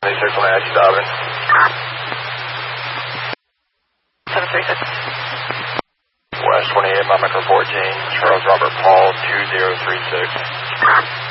26 on Edge, Dobbin. 736. West 28, Mike 14, Charles Robert Paul 2036.